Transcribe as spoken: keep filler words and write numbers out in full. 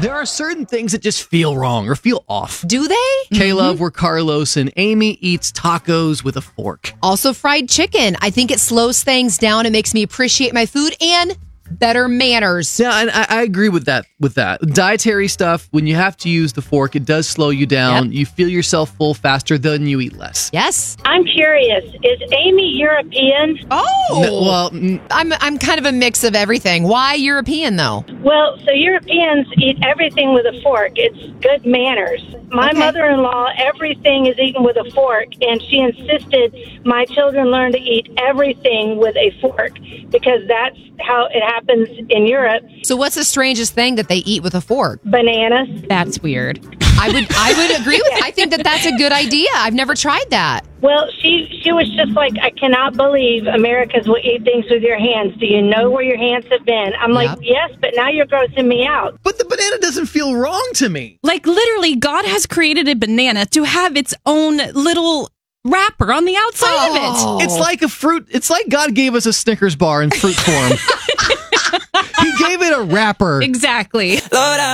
There are certain things that just feel wrong or feel off. Do they? K-Love, where Carlos and Amy eats tacos with a fork. Also fried chicken. I think it slows things down and makes me appreciate my food and better manners. Yeah, and I, I agree with that. With that dietary stuff, when you have to use the fork, it does slow you down. Yep. You feel yourself full faster, then you eat less. Yes. I'm curious, is Amy European? Oh. No, well, mm, I'm I'm kind of a mix of everything. Why European though? Well, so Europeans eat everything with a fork. It's good manners. My Okay. mother-in-law, everything is eaten with a fork, and she insisted my children learn to eat everything with a fork because that's how it happens in Europe. So what's the strangest thing that they eat with a fork? Bananas. That's weird. I would I would agree with. I think that that's a good idea. I've never tried that. Well, she she was just like, I cannot believe Americans will eat things with your hands. Do you know where your hands have been? I'm like, Yep. yes, but now you're grossing me out. but the banana doesn't feel wrong to me. Like, literally, God has created a banana to have its own little wrapper on the outside of Oh. it. It's like a fruit. It's like God gave us a Snickers bar in fruit form. He gave it a wrapper. Exactly.